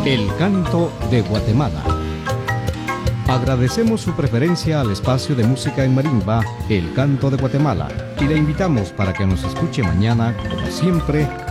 El canto de Guatemala. Agradecemos su preferencia al espacio de música en marimba, El Canto de Guatemala, y le invitamos para que nos escuche mañana, como siempre,